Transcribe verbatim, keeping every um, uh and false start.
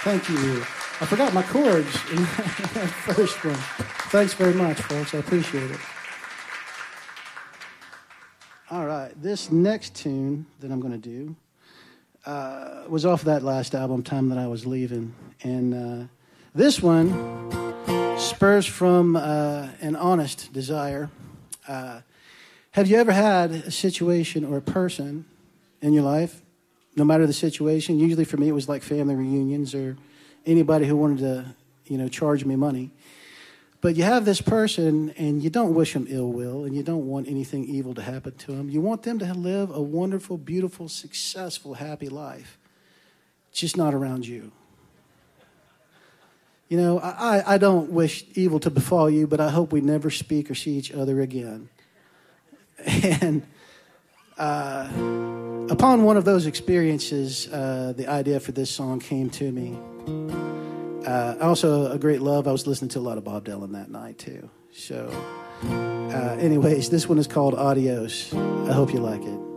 Thank you. I forgot my chords in that first one. Thanks very much, folks. I appreciate it. All right. This next tune that I'm going to do uh, was off that last album, Time That I Was Leaving. And uh, this one spurs from uh, an honest desire. Uh, have you ever had a situation or a person in your life, no matter the situation? Usually for me it was like family reunions or anybody who wanted to, you know, charge me money. But you have this person and you don't wish them ill will and you don't want anything evil to happen to them. You want them to live a wonderful, beautiful, successful, happy life, just not around you. You know, I, I don't wish evil to befall you, but I hope we never speak or see each other again. And uh, upon one of those experiences, uh, the idea for this song came to me. Uh, also, a great love. I was listening to a lot of Bob Dylan that night, too. So, uh, anyways, this one is called Adios. I hope you like it.